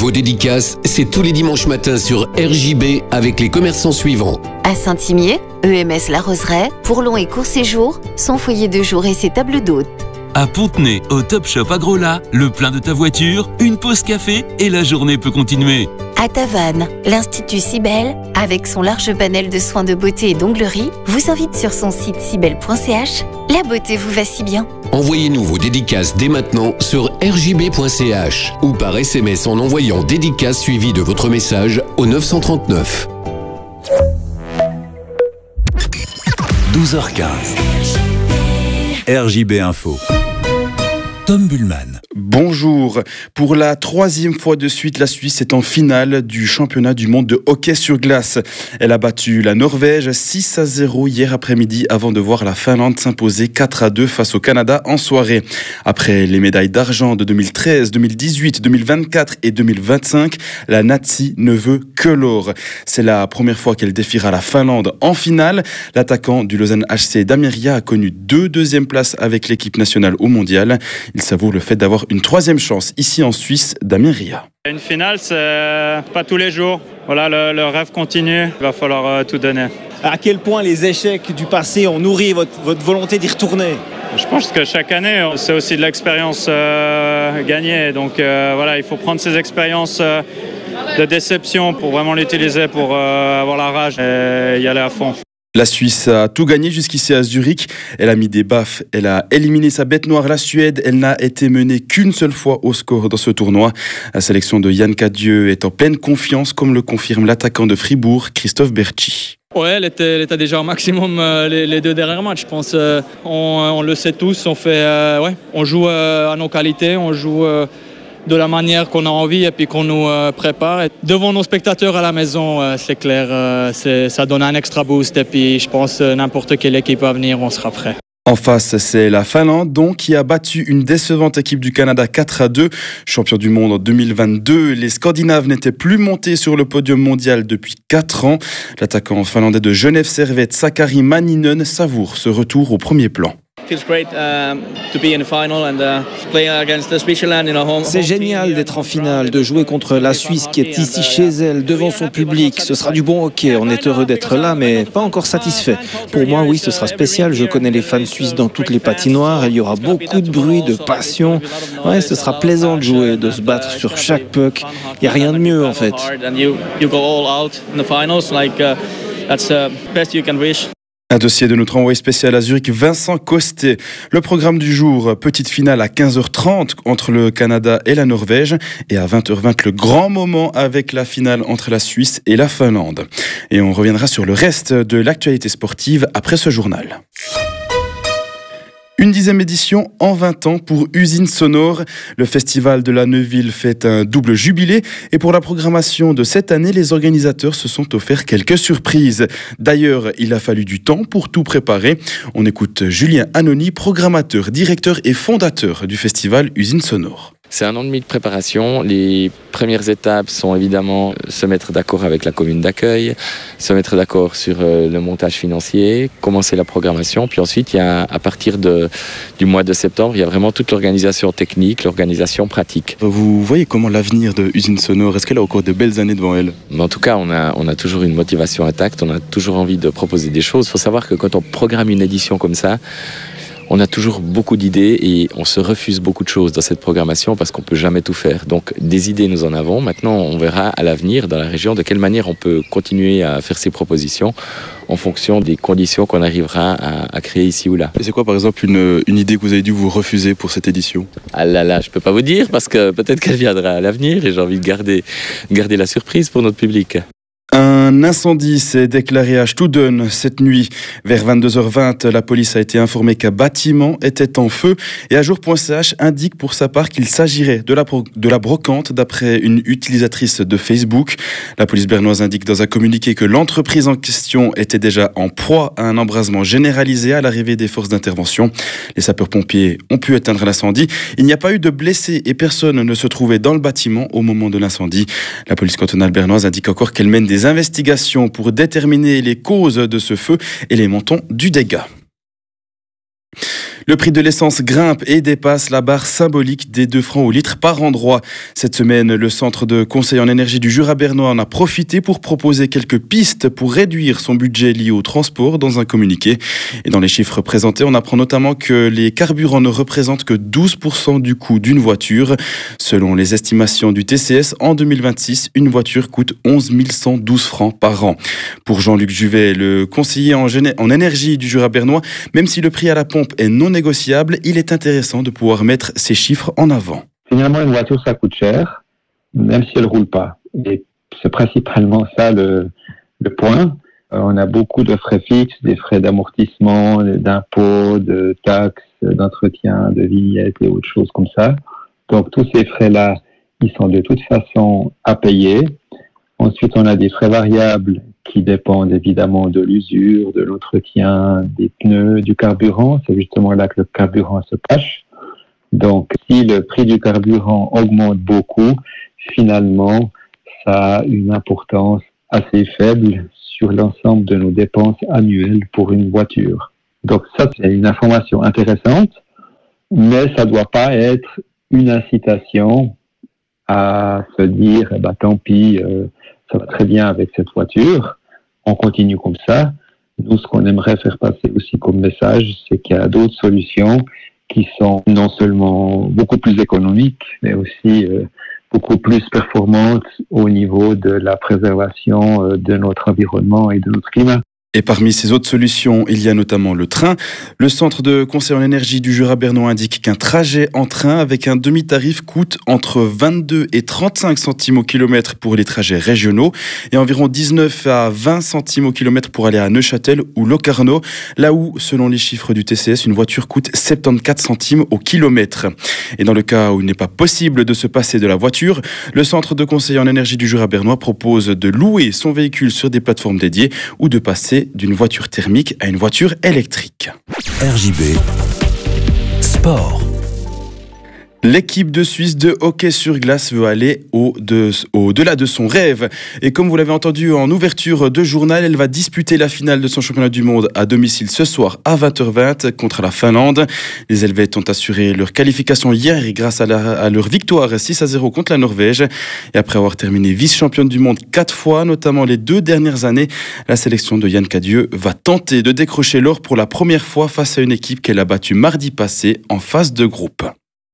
Vos dédicaces, c'est tous les dimanches matins sur RJB avec les commerçants suivants. À Saint-Imier, EMS La Roseraie, pour long et court séjour, son foyer de jour et ses tables d'hôtes. À Pontenay, au Top Shop Agrola, le plein de ta voiture, une pause café et la journée peut continuer. À Tavannes, l'Institut Cybelle, avec son large panel de soins de beauté et d'onglerie, vous invite sur son site cybelle.ch. La beauté vous va si bien. Envoyez-nous vos dédicaces dès maintenant sur rjb.ch ou par SMS en envoyant dédicace suivi de votre message au 939. 12h15. RJB Info. Tom Bullman. Bonjour. Pour la 3e fois de suite, la Suisse est en finale du championnat du monde de hockey sur glace. Elle a battu la Norvège 6-0 hier après-midi avant de voir la Finlande s'imposer 4-2 face au Canada en soirée. Après les médailles d'argent de 2013, 2018, 2024 et 2025, la Nazi ne veut que l'or. C'est la première fois qu'elle défiera la Finlande en finale. L'attaquant du Lausanne HC Dameria a connu 2 deuxièmes places avec l'équipe nationale au mondial. Il savoure le fait d'avoir une 3e chance ici en Suisse. Damien Ria. Une finale, c'est pas tous les jours. Voilà, le rêve continue. Il va falloir tout donner. À quel point les échecs du passé ont nourri votre volonté d'y retourner? Je pense que chaque année, c'est aussi de l'expérience gagnée. Donc voilà, il faut prendre ces expériences de déception pour vraiment l'utiliser pour avoir la rage et y aller à fond. La Suisse a tout gagné jusqu'ici à Zurich. Elle a mis des baffes, elle a éliminé sa bête noire, la Suède. Elle n'a été menée qu'une seule fois au score dans ce tournoi. La sélection de Yann Cadieux est en pleine confiance, comme le confirme l'attaquant de Fribourg, Christophe Berchi. Ouais, elle était déjà au maximum les 2 derniers matchs, je pense. On le sait tous, on joue à nos qualités, on joue de la manière qu'on a envie et puis qu'on nous prépare. Et devant nos spectateurs à la maison, c'est clair, ça donne un extra boost et puis je pense n'importe quelle équipe va venir, on sera prêt. En face, c'est la Finlande, donc, qui a battu une décevante équipe du Canada 4-2. Champion du monde en 2022, les Scandinaves n'étaient plus montés sur le podium mondial depuis 4 ans. L'attaquant finlandais de Genève Servette, Sakari Manninen, savoure ce retour au premier plan. C'est génial d'être en finale, de jouer contre la Suisse qui est ici chez elle, devant son public. Ce sera du bon hockey, on est heureux d'être là, mais pas encore satisfait. Pour moi, oui, ce sera spécial. Je connais les fans suisses dans toutes les patinoires. Il y aura beaucoup de bruit, de passion. Ouais, ce sera plaisant de jouer, de se battre sur chaque puck. Il n'y a rien de mieux, en fait. Un dossier de notre envoyé spécial à Zurich, Vincent Costet. Le programme du jour, petite finale à 15h30 entre le Canada et la Norvège. Et à 20h20, le grand moment avec la finale entre la Suisse et la Finlande. Et on reviendra sur le reste de l'actualité sportive après ce journal. Une 10e édition en 20 ans pour Usine Sonore. Le festival de la Neuville fait un double jubilé. Et pour la programmation de cette année, les organisateurs se sont offerts quelques surprises. D'ailleurs, il a fallu du temps pour tout préparer. On écoute Julien Anony, programmateur, directeur et fondateur du festival Usine Sonore. C'est 1 an et demi de préparation. Les premières étapes sont évidemment se mettre d'accord avec la commune d'accueil, se mettre d'accord sur le montage financier, commencer la programmation. Puis ensuite, il y a, à partir du mois de septembre, il y a vraiment toute l'organisation technique, l'organisation pratique. Vous voyez comment l'avenir de Usine Sonore, est-ce qu'elle a encore de belles années devant elle? Mais en tout cas, on a toujours une motivation intacte, on a toujours envie de proposer des choses. Il faut savoir que quand on programme une édition comme ça, on a toujours beaucoup d'idées et on se refuse beaucoup de choses dans cette programmation parce qu'on ne peut jamais tout faire. Donc des idées, nous en avons. Maintenant, on verra à l'avenir dans la région de quelle manière on peut continuer à faire ces propositions en fonction des conditions qu'on arrivera à créer ici ou là. Et c'est quoi par exemple une idée que vous avez dû vous refuser pour cette édition? Ah là, je ne peux pas vous dire parce que peut-être qu'elle viendra à l'avenir et j'ai envie de garder la surprise pour notre public. Un incendie s'est déclaré à Studen cette nuit. Vers 22h20, la police a été informée qu'un bâtiment était en feu et ajour.ch indique pour sa part qu'il s'agirait de la brocante d'après une utilisatrice de Facebook. La police bernoise indique dans un communiqué que l'entreprise en question était déjà en proie à un embrasement généralisé à l'arrivée des forces d'intervention. Les sapeurs-pompiers ont pu éteindre l'incendie. Il n'y a pas eu de blessés et personne ne se trouvait dans le bâtiment au moment de l'incendie. La police cantonale bernoise indique encore qu'elle mène des investigations pour déterminer les causes de ce feu et les montants du dégât. Le prix de l'essence grimpe et dépasse la barre symbolique des 2 francs au litre par endroit. Cette semaine, le centre de conseil en énergie du Jura bernois en a profité pour proposer quelques pistes pour réduire son budget lié au transport dans un communiqué. Et dans les chiffres présentés, on apprend notamment que les carburants ne représentent que 12% du coût d'une voiture. Selon les estimations du TCS, en 2026, une voiture coûte 11 112 francs par an. Pour Jean-Luc Juvet, le conseiller en énergie du Jura bernois, même si le prix à la pompe est non négociable, il est intéressant de pouvoir mettre ces chiffres en avant. Finalement, une voiture, ça coûte cher, même si elle ne roule pas. Et c'est principalement ça le point. On a beaucoup de frais fixes, des frais d'amortissement, d'impôts, de taxes, d'entretien, de vignettes et autres choses comme ça. Donc, tous ces frais-là, ils sont de toute façon à payer. Ensuite, on a des frais variables qui dépendent évidemment de l'usure, de l'entretien, des pneus, du carburant. C'est justement là que le carburant se cache. Donc, si le prix du carburant augmente beaucoup, finalement, ça a une importance assez faible sur l'ensemble de nos dépenses annuelles pour une voiture. Donc, ça, c'est une information intéressante, mais ça ne doit pas être une incitation à se dire, tant pis, ça va très bien avec cette voiture, on continue comme ça. Nous, ce qu'on aimerait faire passer aussi comme message, c'est qu'il y a d'autres solutions qui sont non seulement beaucoup plus économiques, mais aussi beaucoup plus performantes au niveau de la préservation de notre environnement et de notre climat. Et parmi ces autres solutions, il y a notamment le train. Le centre de conseil en énergie du Jura bernois indique qu'un trajet en train avec un demi-tarif coûte entre 22 et 35 centimes au kilomètre pour les trajets régionaux et environ 19 à 20 centimes au kilomètre pour aller à Neuchâtel ou Locarno, là où, selon les chiffres du TCS, une voiture coûte 74 centimes au kilomètre. Et dans le cas où il n'est pas possible de se passer de la voiture, le centre de conseil en énergie du Jura bernois propose de louer son véhicule sur des plateformes dédiées ou de passer d'une voiture thermique à une voiture électrique. RJB Sport. L'équipe de Suisse de hockey sur glace veut aller au-delà de son rêve. Et comme vous l'avez entendu en ouverture de journal, elle va disputer la finale de son championnat du monde à domicile ce soir à 20h20 contre la Finlande. Les Helvètes ont assuré leur qualification hier grâce à leur victoire 6-0 contre la Norvège. Et après avoir terminé vice-championne du monde 4 fois, notamment les 2 dernières années, la sélection de Yann Cadieux va tenter de décrocher l'or pour la première fois face à une équipe qu'elle a battue mardi passé en phase de groupe.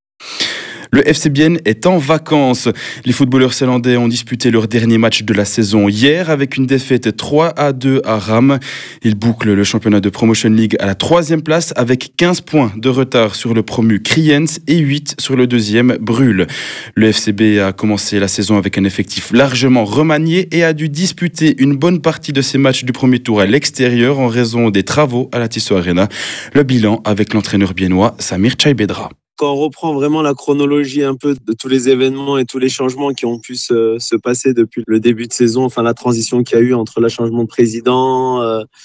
Le FC Bienne est en vacances. Les footballeurs zélandais ont disputé leur dernier match de la saison hier avec une défaite 3-2 à Ram. Ils bouclent le championnat de Promotion League à la 3e place avec 15 points de retard sur le promu Kriens et 8 sur le 2e Brûle. Le FCB a commencé la saison avec un effectif largement remanié et a dû disputer une bonne partie de ses matchs du premier tour à l'extérieur en raison des travaux à la Tissot Arena. Le bilan avec l'entraîneur biennois Samir Chaibedra. Quand on reprend vraiment la chronologie un peu de tous les événements et tous les changements qui ont pu se passer depuis le début de saison, enfin la transition qu'il y a eu entre le changement de président,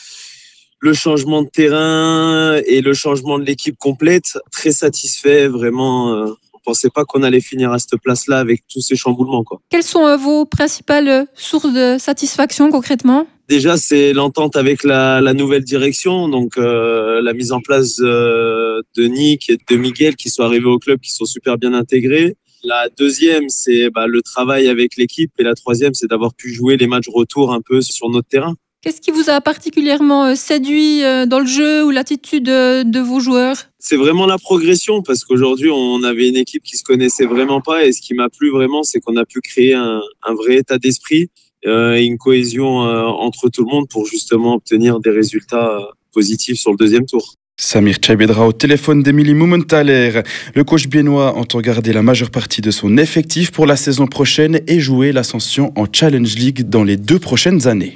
le changement de terrain et le changement de l'équipe complète, très satisfait, vraiment. On ne pensait pas qu'on allait finir à cette place-là avec tous ces chamboulements, quoi. Quelles sont vos principales sources de satisfaction concrètement ? Déjà, c'est l'entente avec la nouvelle direction, donc la mise en place de Nick et de Miguel qui sont arrivés au club, qui sont super bien intégrés. La deuxième, c'est le travail avec l'équipe. Et la troisième, c'est d'avoir pu jouer les matchs retour un peu sur notre terrain. Qu'est-ce qui vous a particulièrement séduit dans le jeu ou l'attitude de vos joueurs ? C'est vraiment la progression, parce qu'aujourd'hui, on avait une équipe qui se connaissait vraiment pas. Et ce qui m'a plu vraiment, c'est qu'on a pu créer un vrai état d'esprit et une cohésion entre tout le monde pour justement obtenir des résultats positifs sur le deuxième tour. Samir Chaibedra au téléphone d'Emilie Mumenthaler. Le coach biennois entend garder la majeure partie de son effectif pour la saison prochaine et jouer l'ascension en Challenge League dans les 2 prochaines années.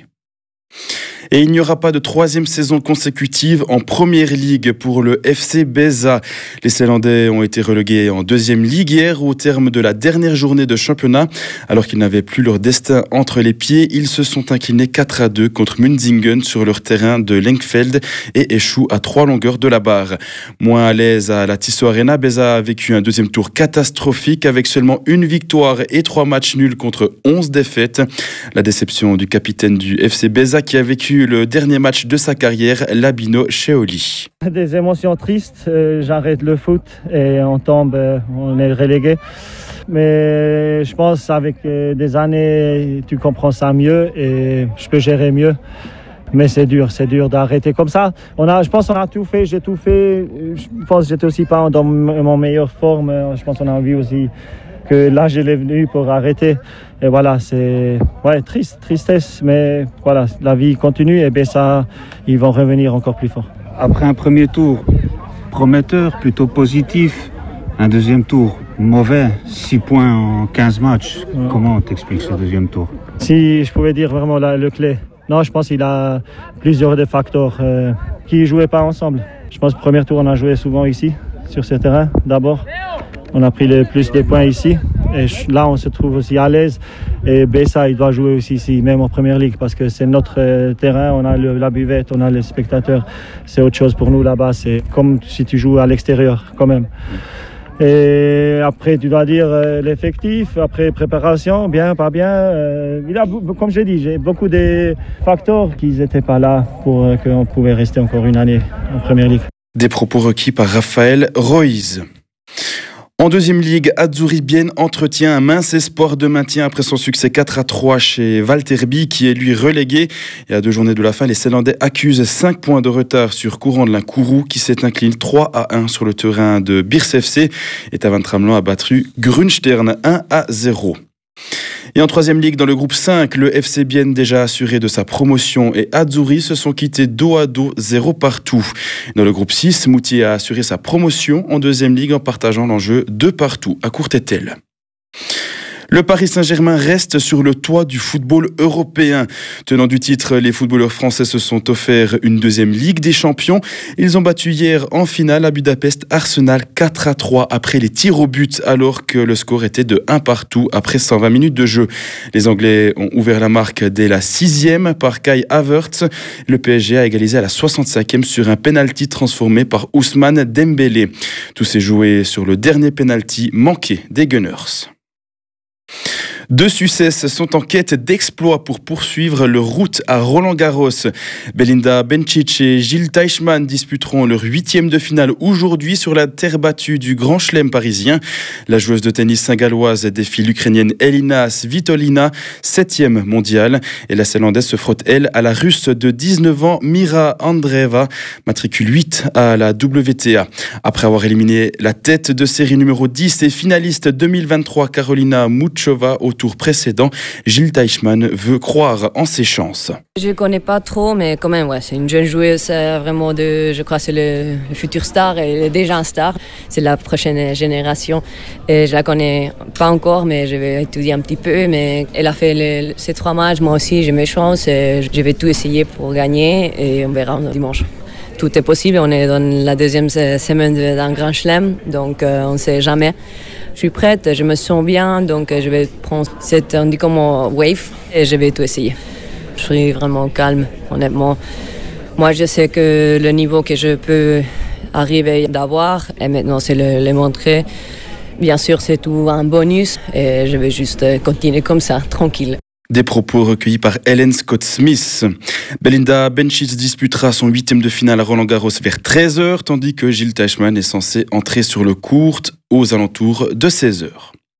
Et il n'y aura pas de 3e saison consécutive en Première Ligue pour le FC Beza. Les Zélandais ont été relégués en 2e Ligue hier au terme de la dernière journée de championnat. Alors qu'ils n'avaient plus leur destin entre les pieds, ils se sont inclinés 4-2 contre Munzingen sur leur terrain de Lenkfeld et échouent à 3 longueurs de la barre. Moins à l'aise à la Tissot Arena, Beza a vécu un 2e tour catastrophique avec seulement 1 victoire et 3 matchs nuls contre 11 défaites. La déception du capitaine du FC Beza qui a vécu vécu le dernier match de sa carrière, Labino Cheoli. Des émotions tristes, j'arrête le foot et on tombe, on est relégué. Mais je pense avec des années, tu comprends ça mieux et je peux gérer mieux. Mais c'est dur d'arrêter comme ça. Je pense qu'on a tout fait, j'ai tout fait. Je pense que j'étais aussi pas dans mon meilleure forme. Je pense qu'on a envie aussi que là, je l'ai venu pour arrêter. Et voilà, c'est tristesse, mais voilà, la vie continue et ça, ils vont revenir encore plus fort. Après un premier tour prometteur, plutôt positif, un deuxième tour mauvais, 6 points en 15 matchs. Ouais. Comment t'expliques ce deuxième tour? Si je pouvais dire vraiment le clé. Non, je pense qu'il a plusieurs des facteurs qui ne jouaient pas ensemble. Je pense que le premier tour, on a joué souvent ici, sur ce terrain, d'abord. On a pris le plus de points ici. Et là, on se trouve aussi à l'aise. Et Bessa, il doit jouer aussi ici, même en première ligue, parce que c'est notre terrain. On a la buvette, on a les spectateurs. C'est autre chose pour nous là-bas. C'est comme si tu joues à l'extérieur, quand même. Et après, tu dois dire l'effectif, après préparation, bien, pas bien. Comme je l'ai dit, j'ai beaucoup de facteurs qui n'étaient pas là pour qu'on pouvait rester encore une année en première ligue. Des propos requis par Raphaël Royz. En deuxième ligue, Azzurri Bienne entretient un mince espoir de maintien après son succès 4-3 chez Valterby, qui est lui relégué. Et à 2 journées de la fin, les Ceylandais accusent 5 points de retard sur Courant-de-l'In-Kourou, qui s'est incliné 3-1 sur le terrain de Beers FC. Et Tavan Tramelan a battu Grunstern 1-0. Et en troisième ligue, dans le groupe 5, le FC Bienne, déjà assuré de sa promotion, et Azzurri se sont quittés dos à dos, 0 partout. Dans le groupe 6, Moutier a assuré sa promotion en deuxième ligue en partageant l'enjeu 2 partout à Courtétel. Le Paris Saint-Germain reste sur le toit du football européen. Tenant du titre, les footballeurs français se sont offerts une deuxième Ligue des Champions. Ils ont battu hier en finale à Budapest Arsenal 4-3 après les tirs au but, alors que le score était de 1 partout après 120 minutes de jeu. Les Anglais ont ouvert la marque dès la 6e par Kai Havertz. Le PSG a égalisé à la 65e sur un penalty transformé par Ousmane Dembélé. Tout s'est joué sur le dernier penalty manqué des Gunners. 2 Suisses sont en quête d'exploits pour poursuivre leur route à Roland-Garros. Belinda Bencic et Jil Teichmann disputeront leur 8e de finale aujourd'hui sur la terre battue du Grand Chelem parisien. La joueuse de tennis saint-galloise défie l'Ukrainienne Elina Svitolina, 7e mondiale. Et la Zélandaise se frotte, elle, à la Russe de 19 ans, Mira Andreeva, matricule 8 à la WTA. Après avoir éliminé la tête de série numéro 10 et finaliste 2023 Karolina Muchova au tour précédent, Jil Teichmann veut croire en ses chances. Je ne connais pas trop, mais quand même, c'est une jeune joueuse, vraiment je crois que c'est le futur star, elle est déjà un star, c'est la prochaine génération. Et je la connais pas encore, mais je vais étudier un petit peu. Mais elle a fait ces 3 matchs, moi aussi j'ai mes chances, et je vais tout essayer pour gagner et on verra dimanche. Tout est possible, on est dans la 2e semaine d'un Grand Chelem, donc on ne sait jamais. Je suis prête, je me sens bien, donc je vais prendre cette wave et je vais tout essayer. Je suis vraiment calme, honnêtement. Moi, je sais que le niveau que je peux arriver d'avoir, et maintenant c'est le montrer. Bien sûr, c'est tout un bonus et je vais juste continuer comme ça, tranquille. Des propos recueillis par Helen Scott-Smith. Belinda Bencic disputera son 8e de finale à Roland-Garros vers 13h, tandis que Jil Teichmann est censé entrer sur le court aux alentours de 16h.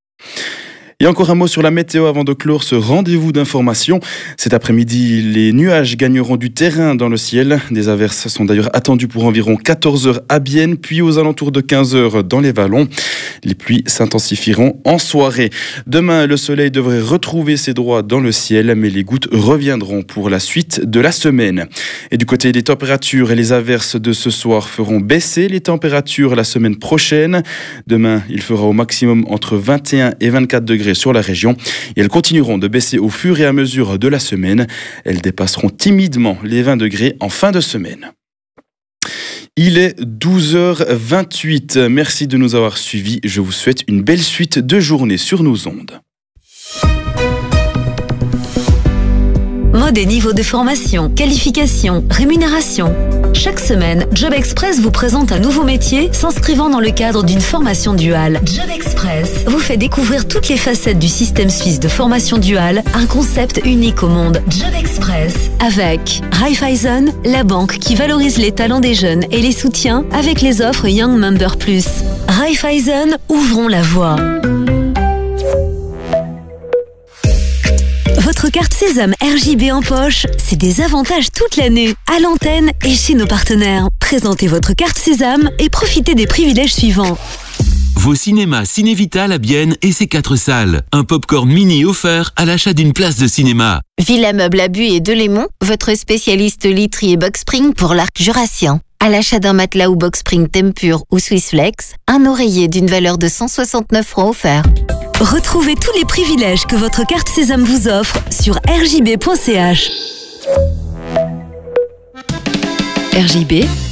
Et encore un mot sur la météo avant de clore ce rendez-vous d'information. Cet après-midi, les nuages gagneront du terrain dans le ciel. Des averses sont d'ailleurs attendues pour environ 14h à Bienne, puis aux alentours de 15h dans les vallons. Les pluies s'intensifieront en soirée. Demain, le soleil devrait retrouver ses droits dans le ciel, mais les gouttes reviendront pour la suite de la semaine. Et du côté des températures, les averses de ce soir feront baisser les températures la semaine prochaine. Demain, il fera au maximum entre 21 et 24 degrés sur la région et elles continueront de baisser au fur et à mesure de la semaine. Elles dépasseront timidement les 20 degrés en fin de semaine. Il est 12h28. Merci de nous avoir suivis. Je vous souhaite une belle suite de journée sur nos ondes. Mode et niveau de formation, qualification, rémunération. Chaque semaine, Job Express vous présente un nouveau métier s'inscrivant dans le cadre d'une formation duale. Job Express vous fait découvrir toutes les facettes du système suisse de formation duale, un concept unique au monde. Job Express avec Raiffeisen, la banque qui valorise les talents des jeunes et les soutient avec les offres Young Member Plus. Raiffeisen, ouvrons la voie. Votre carte Sésame RJB en poche, c'est des avantages toute l'année, à l'antenne et chez nos partenaires. Présentez votre carte Sésame et profitez des privilèges suivants. Vos cinémas Cinévital à Bienne et ses 4 salles. Un popcorn mini offert à l'achat d'une place de cinéma. Villa Meuble à Buis et Delémont, votre spécialiste literie et box spring pour l'arc jurassien. À l'achat d'un matelas ou box spring Tempur ou Swissflex, un oreiller d'une valeur de 169 francs offert. Retrouvez tous les privilèges que votre carte Sésame vous offre sur rjb.ch. RJB,